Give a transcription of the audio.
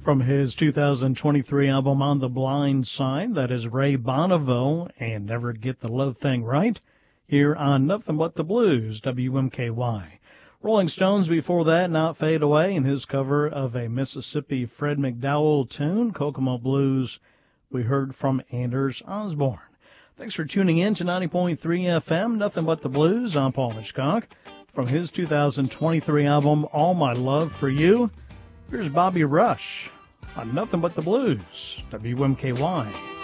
From his 2023 album On the Blind Side, that is Ray Bonneville and Never Get the Love Thing Right, here on Nothing But the Blues, WMKY. Rolling Stones before that, Not Fade Away, and his cover of a Mississippi Fred McDowell tune, Kokomo Blues, we heard from Anders Osborne. Thanks for tuning in to 90.3 FM, Nothing But the Blues. I'm Paul Hitchcock. From his 2023 album, All My Love for You, here's Bobby Rush on Nothing But the Blues, WMKY.